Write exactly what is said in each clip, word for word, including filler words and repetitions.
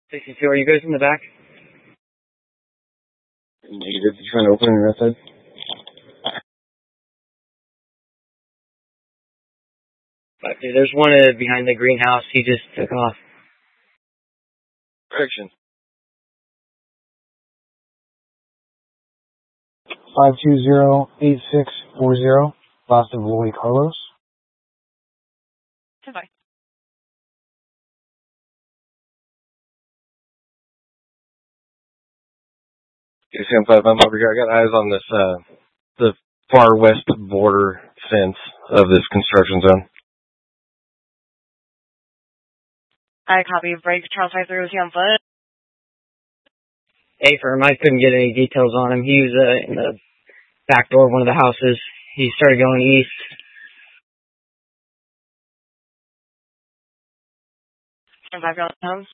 sixty-two, are you guys in the back? Negative. You trying to open on your outside? But dude, there's one uh, behind the greenhouse. He just took off. Correction. five two zero, eight six four zero, last of Lloyd Carlos. Goodbye. Sam five, I'm over here. I got eyes on this, uh, the far west border fence of this construction zone. I copy. Break Charles five three, was he on foot? A firm, I couldn't get any details on him. He was uh, in the back door of one of the houses. He started going east. And five going home.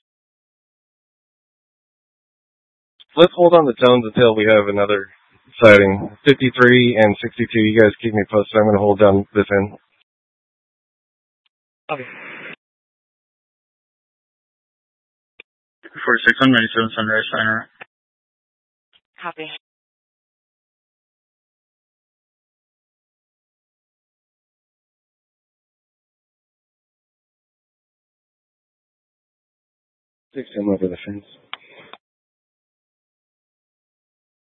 Let's hold on the tones until we have another sighting. fifty-three and sixty-two, you guys keep me posted. I'm going to hold down this end. Okay. forty-six, one ninety-seven Sunrise, Center. Copy. Six him over the fence.